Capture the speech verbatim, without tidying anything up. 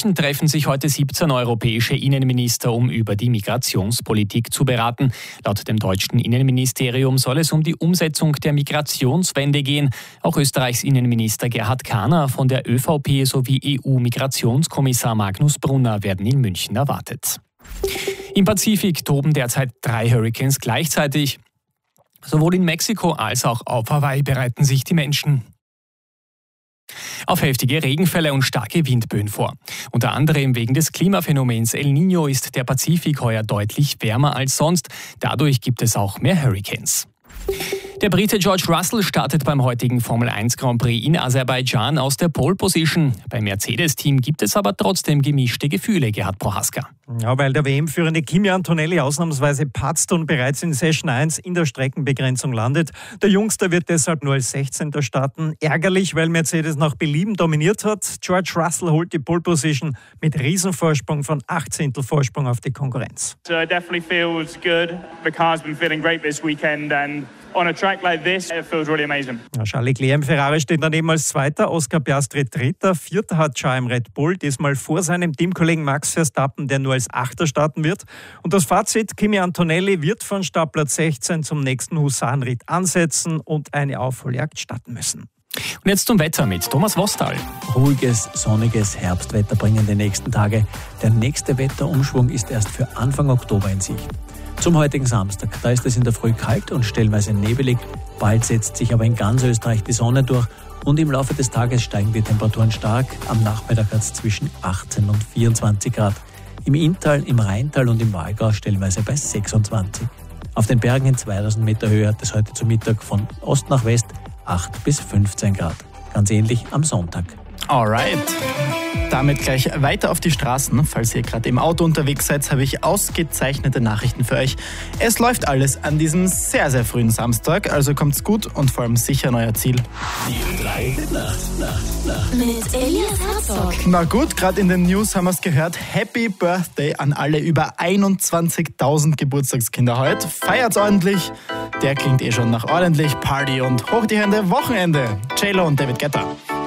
München treffen sich heute siebzehn europäische Innenminister, um über die Migrationspolitik zu beraten. Laut dem deutschen Innenministerium soll es um die Umsetzung der Migrationswende gehen. Auch Österreichs Innenminister Gerhard Kahner von der ÖVP sowie E U-Migrationskommissar Magnus Brunner werden in München erwartet. Im Pazifik toben derzeit drei Hurrikanes gleichzeitig. Sowohl in Mexiko als auch auf Hawaii bereiten sich die Menschen auf heftige Regenfälle und starke Windböen vor. Unter anderem wegen des Klimaphänomens El Niño ist der Pazifik heuer deutlich wärmer als sonst. Dadurch gibt es auch mehr Hurricanes. Der Brite George Russell startet beim heutigen Formel eins Grand Prix in Aserbaidschan aus der Pole Position. Beim Mercedes-Team gibt es aber trotzdem gemischte Gefühle, Gerhard Prohaska. Ja, weil der W M-führende Kimi Antonelli ausnahmsweise patzt und bereits in Session eins in der Streckenbegrenzung landet. Der Jungster wird deshalb nur als sechzehnter starten. Ärgerlich, weil Mercedes nach Belieben dominiert hat. George Russell holt die Pole Position mit Riesenvorsprung von acht Zehntel Vorsprung auf die Konkurrenz. So it definitely feels good. The car's been feeling great this weekend and on a track like this, it feels really amazing. Ja, Charles Leclerc im Ferrari steht daneben als Zweiter, Oscar Piastri Dritter, Vierter hat Charles im Red Bull, diesmal vor seinem Teamkollegen Max Verstappen, der nur als Achter starten wird. Und das Fazit, Kimi Antonelli wird von Startplatz sechzehn zum nächsten Husarenritt ansetzen und eine Aufholjagd starten müssen. Und jetzt zum Wetter mit Thomas Wostal. Ruhiges, sonniges Herbstwetter bringen die nächsten Tage. Der nächste Wetterumschwung ist erst für Anfang Oktober in Sicht. Zum heutigen Samstag, da ist es in der Früh kalt und stellenweise nebelig. Bald setzt sich aber in ganz Österreich die Sonne durch und im Laufe des Tages steigen die Temperaturen stark. Am Nachmittag hat es zwischen achtzehn und vierundzwanzig Grad. Im Inntal, im Rheintal und im Walgau stellenweise bei sechsundzwanzig. Auf den Bergen in zweitausend Meter Höhe hat es heute zu Mittag von Ost nach West acht bis fünfzehn Grad. Ganz ähnlich am Sonntag. Alright. Damit gleich weiter auf die Straßen. Falls ihr gerade im Auto unterwegs seid, habe ich ausgezeichnete Nachrichten für euch. Es läuft alles an diesem sehr, sehr frühen Samstag, also kommt's gut und vor allem sicher an euer Ziel. Die drei Nacht, Nacht, Nacht. Mit Elias Herzog. Na gut, gerade in den News haben wir es gehört. Happy Birthday an alle über einundzwanzigtausend Geburtstagskinder heute. Feiert's ordentlich. Der klingt eh schon nach ordentlich Party und hoch die Hände Wochenende. J-Lo und David Guetta.